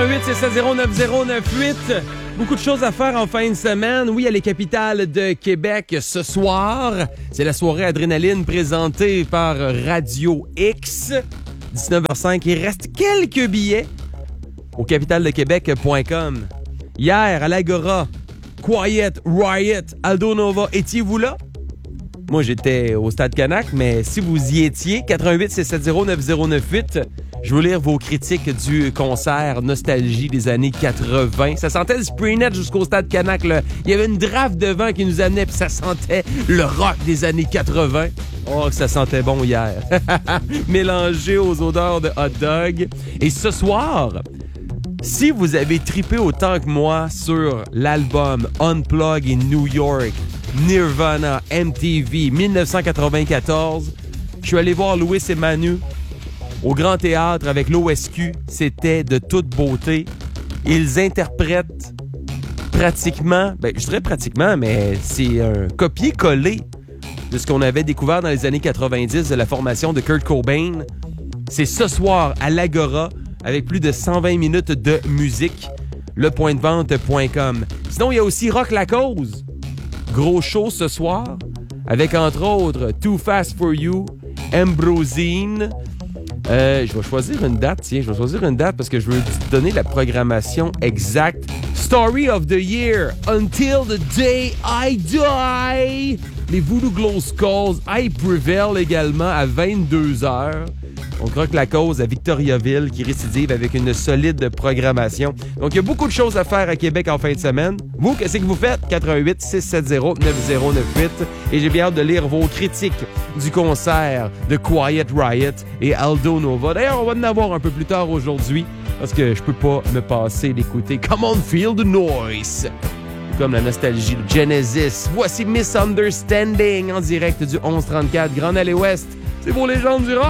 88-670-9098. Beaucoup de choses à faire en fin de semaine. Oui, à les capitales de Québec ce soir. C'est la soirée Adrénaline présentée par Radio X. 19h05. Il reste quelques billets au capitaldequebec.com. Hier, à l'Agora, Quiet Riot, Aldo Nova. Étiez-vous là? Moi, j'étais au Stade Canac, mais si vous y étiez, 88-670-9098, je veux lire vos critiques du concert Nostalgie des années 80. Ça sentait le Spraynet jusqu'au Stade Canac, là. Il y avait une draft de vent qui nous amenait, puis ça sentait le rock des années 80. Oh, que ça sentait bon hier. Mélangé aux odeurs de hot dog. Et ce soir, si vous avez trippé autant que moi sur l'album Unplug in New York, Nirvana, MTV, 1994, je suis allé voir Louis et Manu au Grand Théâtre avec l'OSQ. C'était de toute beauté. Ils interprètent pratiquement, je dirais pratiquement, mais c'est un copier-coller de ce qu'on avait découvert dans les années 90 de la formation de Kurt Cobain. C'est ce soir à l'Agora avec plus de 120 minutes de musique. Lepointdevente.com. Sinon, il y a aussi Rock la Cause. Gros show ce soir avec entre autres Too Fast for You, Ambrosine. Je vais choisir une date, parce que je veux te donner la programmation exacte. Story of the Year, Until the Day I Die. Les Voodoo Glow Skulls, I Prevail également à 22h. On croque la cause à Victoriaville qui récidive avec une solide programmation. Donc, il y a beaucoup de choses à faire à Québec en fin de semaine. Vous, qu'est-ce que vous faites? 88-670-9098. Et j'ai bien hâte de lire vos critiques du concert de Quiet Riot et Aldo Nova. D'ailleurs, on va en avoir un peu plus tard aujourd'hui parce que je peux pas me passer d'écouter Come On Feel the Noise. Comme la nostalgie de Genesis. Voici Misunderstanding en direct du 1134 Grande Allée Ouest. C'est vos légendes du rock.